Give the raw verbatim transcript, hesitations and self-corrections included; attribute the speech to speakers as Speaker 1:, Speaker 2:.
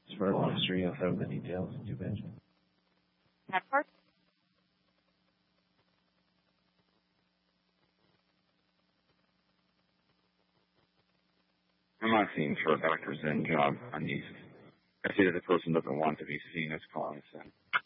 Speaker 1: As far as history, you'll have the details. Too bad.
Speaker 2: That part?
Speaker 3: I'm not seeing for a doctor's in job on these. I see that the person doesn't want to be seen as calling us in.